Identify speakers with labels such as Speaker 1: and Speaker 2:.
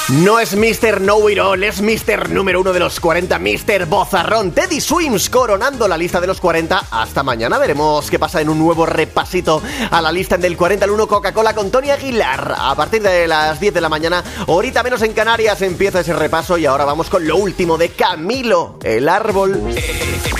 Speaker 1: No es Mr. Know It All, es Mr. número 1 de los 40, Mr. Bozarrón. Teddy Swims coronando la lista de los 40. Hasta mañana veremos qué pasa en un nuevo repasito a la lista del 40 al 1 Coca-Cola con Tony Aguilar. A partir de las 10 de la mañana, horita menos en Canarias, empieza ese repaso y ahora vamos con lo último de Camilo, El Árbol.